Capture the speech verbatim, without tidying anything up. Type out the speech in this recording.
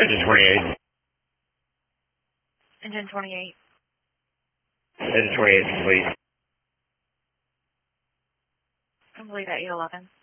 Engine twenty-eight. Engine twenty-eight. Engine twenty-eight, complete. Complete at E eleven.